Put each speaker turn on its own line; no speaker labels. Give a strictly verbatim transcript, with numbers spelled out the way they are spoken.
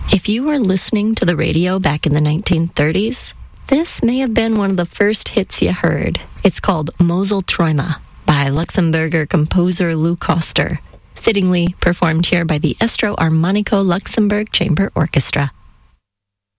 If you were listening to the radio back in the nineteen thirties, this may have been one of the first hits you heard. It's called Mosel Träume by Luxembourger composer Lou Koster, fittingly performed here by the Estro Armonico Luxembourg Chamber Orchestra.